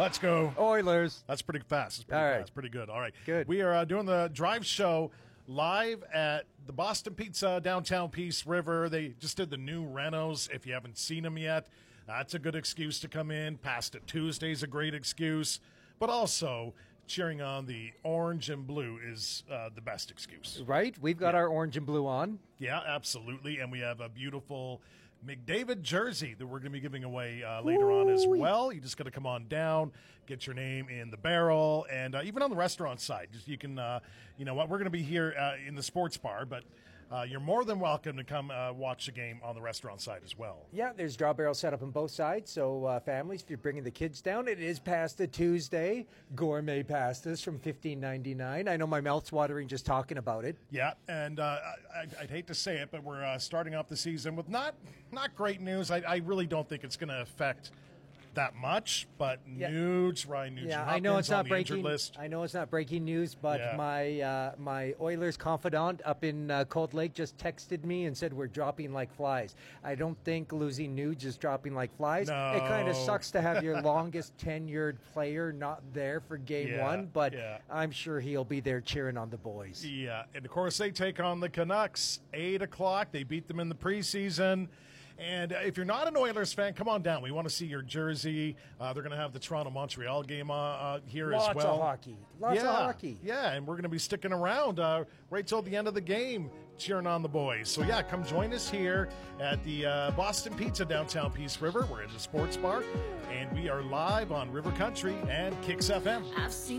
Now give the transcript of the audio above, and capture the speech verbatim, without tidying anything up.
Let's go. Oilers. That's pretty fast. That's pretty All right. fast. Pretty good. All right. Good. We are uh, doing the drive show live at the Boston Pizza, downtown Peace River. They just did the new renos. If you haven't seen them yet, that's a good excuse to come in. Past it Tuesday's a great excuse. But also, cheering on the orange and blue is uh, the best excuse. Right? We've got Yeah. our orange and blue on. Yeah, absolutely. And we have a beautiful McDavid jersey that we're going to be giving away uh, later on as well. You just got to come on down, get your name in the barrel, and uh, even on the restaurant side, just you can, uh, you know what, we're going to be here uh, in the sports bar, but uh, you're more than welcome to come uh, watch the game on the restaurant side as well. Yeah, there's draw barrel set up on both sides. So uh, families, if you're bringing the kids down, it is Pasta Tuesday. Gourmet pastas from fifteen ninety-nine. I know my mouth's watering just talking about it. Yeah, and uh, I, I'd hate to say it, but we're uh, starting off the season with not not great news. I, I really don't think it's going to affect that much, but Yeah. Nuge, Ryan Nugent Yeah, Hopkins I know it's on not the injured breaking. list. I know it's not breaking news, but Yeah. my uh, my Oilers confidant up in uh, Cold Lake just texted me and said we're dropping like flies. I don't think losing Nuge is dropping like flies. No. It kind of sucks to have your longest tenured player not there for game Yeah, one, but yeah. I'm sure he'll be there cheering on the boys. Yeah, and of course they take on the Canucks, eight o'clock. They beat them in the preseason. And uh, if you're not an Oilers fan, come on down. We want to see your jersey. Uh, they're going to have the Toronto-Montreal game uh, uh, here Lots as well. of hockey. Lots yeah, of hockey. Yeah, and we're going to be sticking around uh, right till the end of the game cheering on the boys. So, yeah, come join us here at the uh, Boston Pizza, downtown Peace River. We're in the sports bar, and we are live on River Country and Kicks F M. I've seen